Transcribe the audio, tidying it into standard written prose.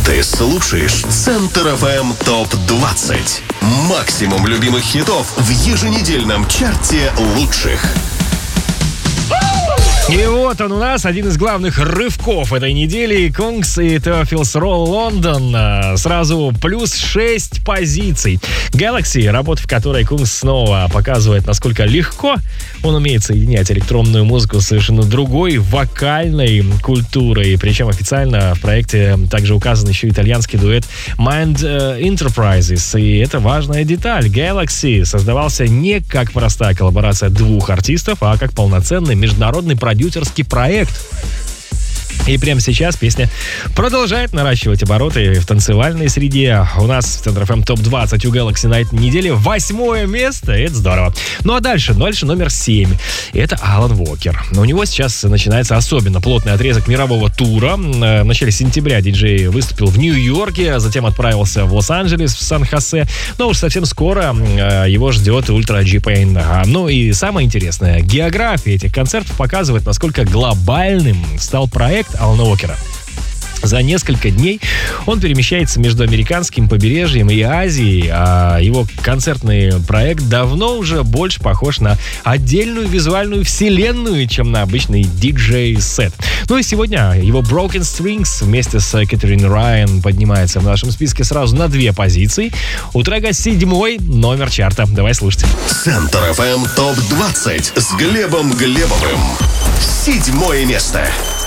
Ты слушаешь Центр FM ТОП-20. Максимум любимых хитов в еженедельном чарте лучших. И вот он у нас, один из главных рывков этой недели. Кунгс и Theophil's Roll London. Сразу плюс 6 позиций. Galaxy, работа в которой Кунгс снова показывает, насколько легко он умеет соединять электронную музыку с совершенно другой вокальной культурой. Причем официально в проекте также указан еще итальянский дуэт Mind Enterprises. И это важная деталь. Galaxy создавался не как простая коллаборация двух артистов, а как полноценный международный продюсерский проект. И прямо сейчас песня продолжает наращивать обороты в танцевальной среде. У нас в Центр FM ТОП-20 у Galaxy на этой неделе 8 место. Это здорово. Ну а дальше номер 7. Это Алан Уокер. У него сейчас начинается особенно плотный отрезок мирового тура. В начале сентября диджей выступил в Нью-Йорке, затем отправился в Лос-Анджелес, в Сан-Хосе. Но уж совсем скоро его ждет Ультра Джи-Пейн. Ну и самое интересное, география этих концертов показывает, насколько глобальным стал проект Алана Уокера. За несколько дней он перемещается между американским побережьем и Азией, а его концертный проект давно уже больше похож на отдельную визуальную вселенную, чем на обычный диджей-сет. Ну и сегодня его Broken Strings вместе с Кэтрин Райан поднимается в нашем списке сразу на 2 позиции. У трека 7-й номер чарта. Давай слушать. Центр FM ТОП-20 с Глебом Глебовым. 7 место.